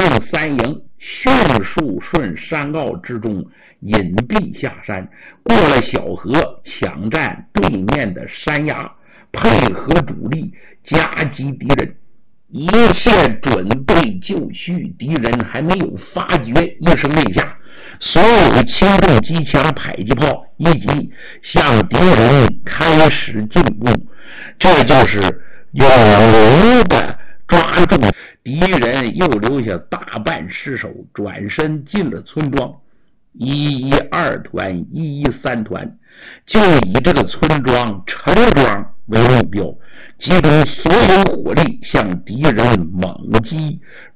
令三营迅速顺山坳之中隐蔽下山，过了小河，抢占对面的山崖，配合主力夹击敌人。一切准备就绪，敌人还没有发觉，一声令下，所有轻重机枪、迫击炮以及向敌人开始进攻。这就是有力的抓住敌人，又留下大半尸首，转身进了村庄。112团、113团就以这个村庄陈庄为目标，集中所有火力向敌人猛击。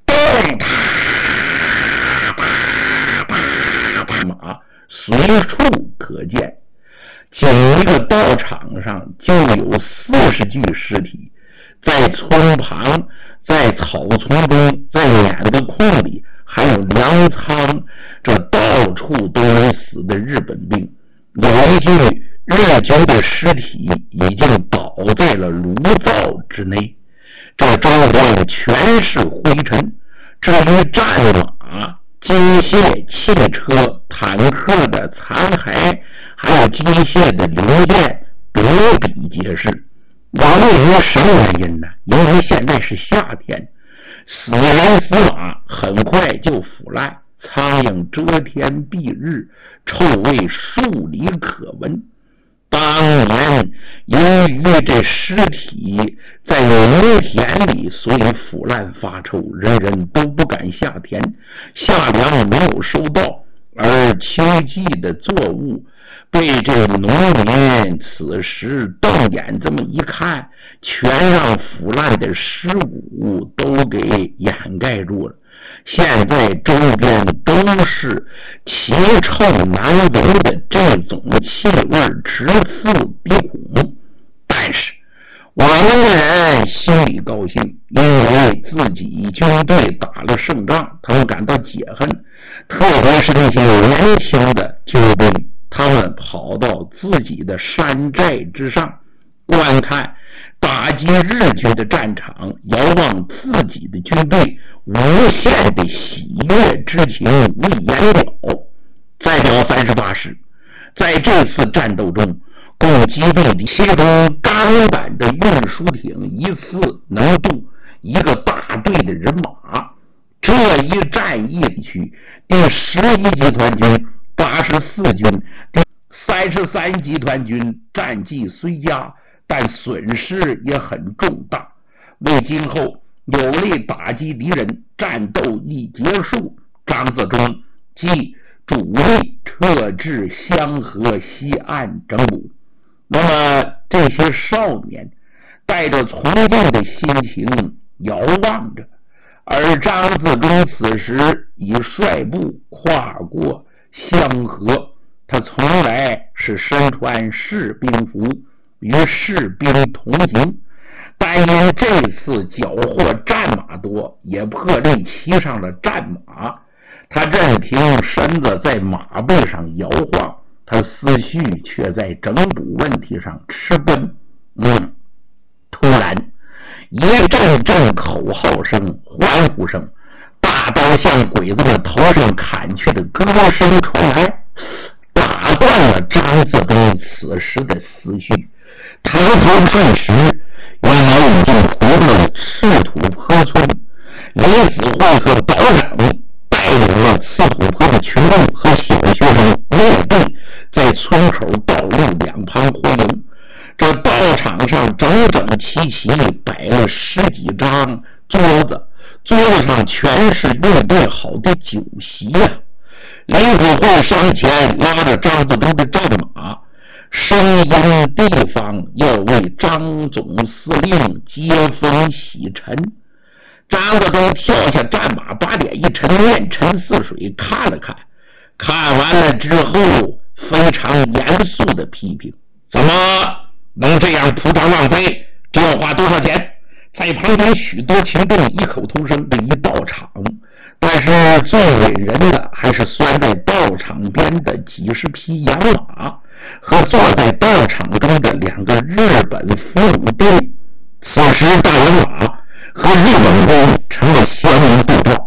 马随处可见，仅一个道场上就有40具尸体，在村旁，在草丛中，在2个空里，还有粮仓，这到处都有死的日本兵。有一具日军的尸体已经倒在了炉灶之内，这周围全是灰尘。至于战马、机械、汽车、坦克的残骸，还有机械的零件，比比皆是。由于什么原因呢？因为现在是夏天，死人死马很快就腐烂，苍蝇遮天蔽日，臭味数里可闻。当年由于这尸体在农田里，所以腐烂发臭，人人都不敢下田，夏粮没有收到，而秋季的作物被这农民此时瞪眼这么一看，全让腐烂的尸骨都给掩盖住了。现在周边都是奇臭难闻的这种气味，直刺鼻孔。但是我们的人心里高兴，因为自己军队打了胜仗，他们感到解恨。特别是那些年轻的军兵，他们跑到自己的山寨之上，观看打击日军的战场，遥望自己的军队，无限的喜悦之情未言了。再表38师，在这次战斗中，共击毙的7种钢板的运输艇，一次能渡一个大队的人马。这一战役区，第11集团军、84军、第33集团军战绩虽佳，但损失也很重大。为今后有力打击敌人，战斗一结束，张自忠即主力撤至香河西岸整补。那么这些少年带着崇敬的心情遥望着，而张自忠此时已率部跨过香河，他从来是身穿士兵服，与士兵同行，但因这次缴获战马多，也破例骑上了战马。他任凭身子在马背上摇晃，他思绪却在整补问题上吃奔。突然一阵阵口号声、欢呼声，大刀向鬼子的头上砍去的歌声传来，打断了张自忠此时的思绪。抬头看时，原来已经回到了赤土坡村。李子慧和保长带领了赤土坡的群众和小学生列队，在村口道路两旁活动。这道场上整整齐齐摆了10几张桌子，桌子上全是预备好的酒席呀。李子慧上前拉着张自忠的战马，声音地方要为张总司令接风洗尘。张自忠跳下战马，把脸一沉，面沉似水，看了看，看完了之后非常严肃的批评：怎么能这样铺张浪费？这要花多少钱？在旁边许多群众异口同声的一到场，但是最为人的还是拴在道场边的几十匹洋马和坐在道场中的2个日本俘虏兵。此时大洋马和日本兵成了鲜明对照。